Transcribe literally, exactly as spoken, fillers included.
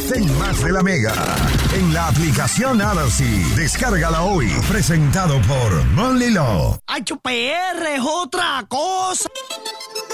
Ten más de la Mega en la aplicación Odyssey. Descárgala hoy. Presentado por Monly Law. H P R es otra cosa.